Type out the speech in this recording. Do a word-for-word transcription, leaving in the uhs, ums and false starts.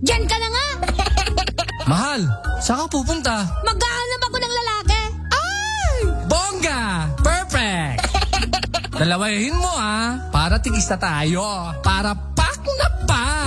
Diyan ka na nga. Mahal, saan ka pupunta? Maghahanap ako ng lalaki. Ay! Bongga! Perfect! Dalawahin mo ah, para tigis na tayo. Para pak na pak!